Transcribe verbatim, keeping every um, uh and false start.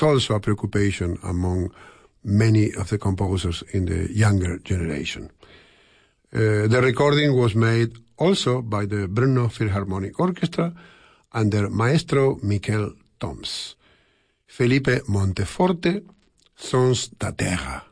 also a preoccupation among many of the composers in the younger generation. Uh, the recording was made also by the Brno Philharmonic Orchestra under Maestro Miquel Toms. Felipe Monteforte, Sons da Terra.